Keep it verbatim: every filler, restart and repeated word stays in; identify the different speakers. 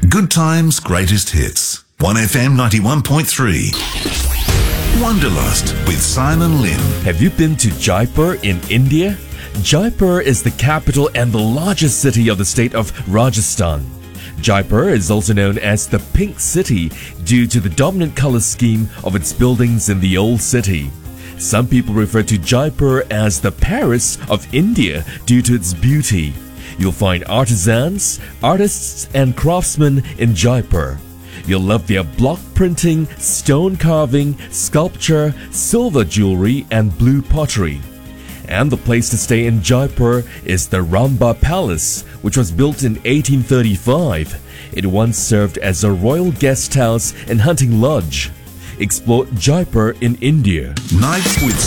Speaker 1: Good Times, Greatest Hits. one F M ninety-one point three. Wanderlust with Simon Lim.
Speaker 2: Have you been to Jaipur in India? Jaipur is the capital and the largest city of the state of Rajasthan. Jaipur is also known as the Pink City due to the dominant color scheme of its buildings in the old city. Some people refer to Jaipur as the Paris of India due to its beauty. You'll find artisans, artists and craftsmen in Jaipur. You'll love their block printing, stone carving, sculpture, silver jewelry and blue pottery. And the place to stay in Jaipur is the Ramba Palace, which was built in eighteen thirty-five. It once served as a royal guest house and hunting lodge. Explore Jaipur in India.
Speaker 1: Nights with